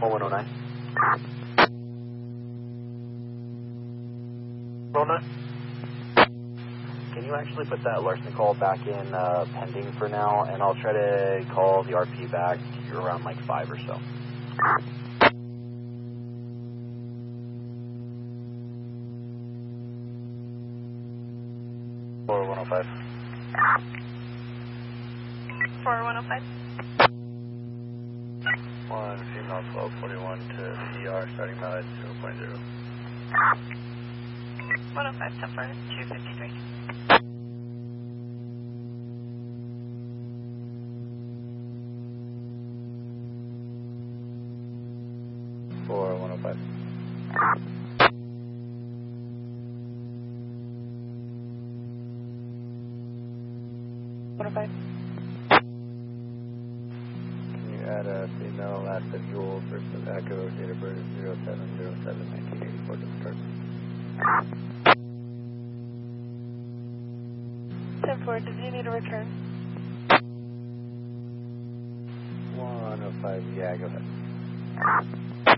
4109. Roll 9. Can you actually put that Larson call back in pending for now, and I'll try to call the RP back around like 5 or so. Four 105. 4105. 1 female 1241 to CR starting mileage 0.0. 105, step for 253. For 105. 105. Can you add a female last visual first of Echo, date of birth 07/07/1984 to the start? 10-4, does he need a return? 105, yeah, go ahead.